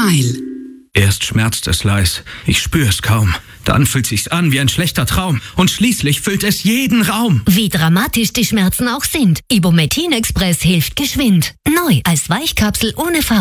Smile. Erst schmerzt es leis, ich spür es kaum. Dann fühlt sich's an wie ein schlechter Traum. Und schließlich füllt es jeden Raum. Wie dramatisch die Schmerzen auch sind, Ibumetin Express hilft geschwind. Neu als Weichkapsel ohne Farbe.